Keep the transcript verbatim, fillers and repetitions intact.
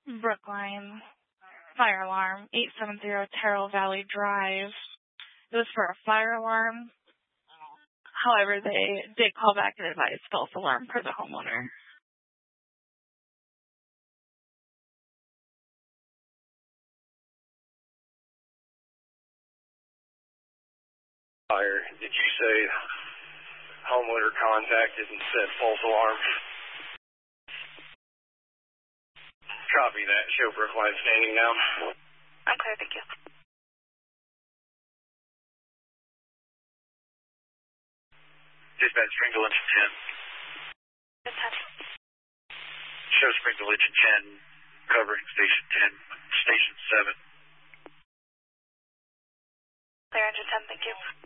Brookline fire alarm, eight seven zero Terrell Valley Drive. It was for a fire alarm. However, they did call back and advise false alarm for the homeowner. Fire. Did you say homeowner contacted and said false alarm? Copy that. Show Brookline standing down. Okay, thank you. Dispatch, Springfield Engine ten. Good time. Show Springfield Engine ten, covering Station ten, Station seven. Clear Engine ten, thank you.